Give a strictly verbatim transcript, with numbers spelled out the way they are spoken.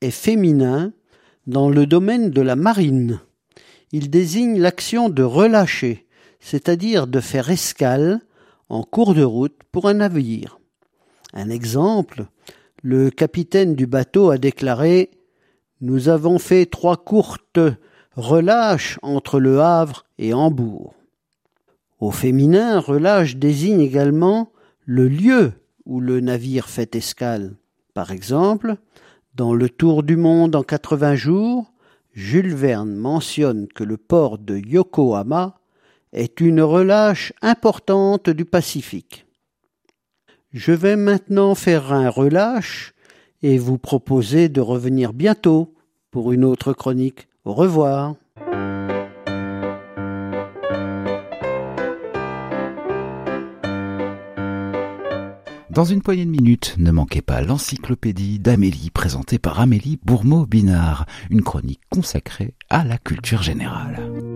est féminin dans le domaine de la marine. Il désigne l'action de relâcher, c'est-à-dire de faire escale en cours de route pour un navire. Un exemple, le capitaine du bateau a déclaré « Nous avons fait trois courtes relâches entre Le Havre et Hambourg ». Au féminin, relâche désigne également le lieu où le navire fait escale. Par exemple, dans Le Tour du monde en quatre-vingts jours, Jules Verne mentionne que le port de Yokohama est une relâche importante du Pacifique. Je vais maintenant faire un relâche et vous proposer de revenir bientôt pour une autre chronique. Au revoir. Dans une poignée de minutes, ne manquez pas l'encyclopédie d'Amélie présentée par Amélie Bourmeau-Binard, une chronique consacrée à la culture générale.